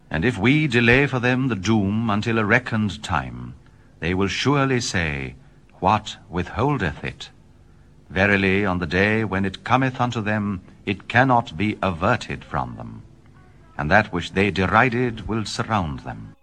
And if we delay for them the doom until a reckoned time, they will surely say, What withholdeth it? Verily, on the day when it cometh unto them, it cannot be averted from them, and that which they derided will surround them.